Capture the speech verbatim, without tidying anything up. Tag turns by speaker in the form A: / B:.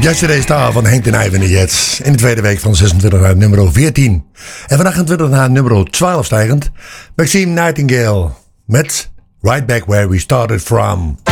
A: Yesterday Star van Henk de Nijf en de Jets. In de tweede week van zesentwintig naar nummer veertien. En van achtentwintig naar nummer twaalf stijgend. Maxime Nightingale met Right Back Where We Started From.